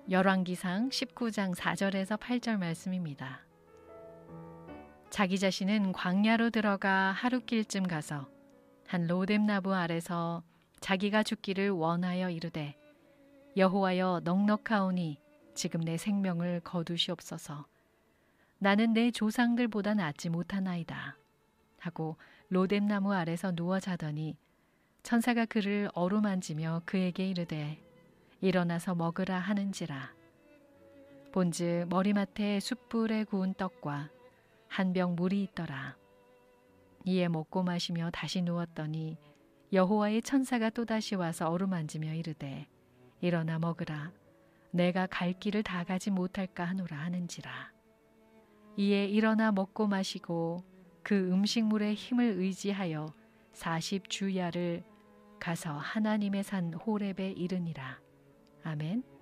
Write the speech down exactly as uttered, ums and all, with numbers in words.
열왕기상 십구 장 사 절에서 팔 절 말씀입니다. 자기 자신은 광야로 들어가 하룻길쯤 가서 한 로뎀나무 아래서 자기가 죽기를 원하여 이르되 여호와여 넉넉하오니 지금 내 생명을 거두시옵소서. 나는 내 조상들보다 낫지 못하나이다 하고 로뎀나무 아래서 누워 자더니 천사가 그를 어루만지며 그에게 이르되 일어나서 먹으라 하는지라. 본즉 머리맡에 숯불에 구운 떡과 한 병 물이 있더라. 이에 먹고 마시며 다시 누웠더니 여호와의 천사가 또다시 와서 어루만지며 이르되 일어나 먹으라. 내가 갈 길을 다 가지 못할까 하노라 하는지라. 이에 일어나 먹고 마시고 그 음식물의 힘을 의지하여 사십 주야를 가서 하나님의 산 호렙에 이르니라. 아멘.